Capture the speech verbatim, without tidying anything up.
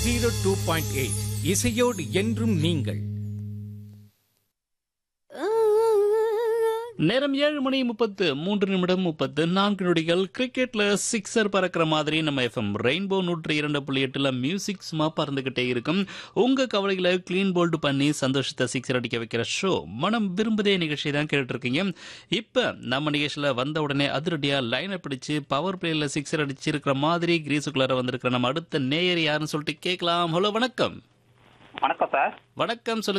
Zero two point eight இசையோடு என்றும் நீங்கள். நேரம் ஏழு மணி முப்பத்து மூன்று நிமிடம் முப்பத்து நான்கு நொடிகள். கிரிக்கெட்ல சிக்ஸர் பறக்கிற மாதிரி நம்ம எஃப்எம் ரெயின்போ நூற்றி இரண்டு புள்ளி எட்டுல மியூசிக் சும்மா பறந்துகிட்டே இருக்கும். உங்க கவலைகளை கிளீன் போல்டு பண்ணி சந்தோஷத்தை சிக்ஸர் அடிக்க வைக்கிற ஷோ மனம் விரும்புதே நிகழ்ச்சி தான் கேட்டுட்டு இருக்கீங்க. இப்ப நம்ம நிகழ்ச்சியில வந்த உடனே அதிரடியா லைனை பிடிச்சு பவர் பிளேல சிக்ஸர் அடிச்சிருக்கிற மாதிரி கிரீஸுக்குள்ளார வந்திருக்கிற நம்ம அடுத்த நேயர் யாருன்னு சொல்லிட்டு கேட்கலாம். ஹலோ, வணக்கம். வணக்கம் சார். வணக்கம், சொல்லுங்க.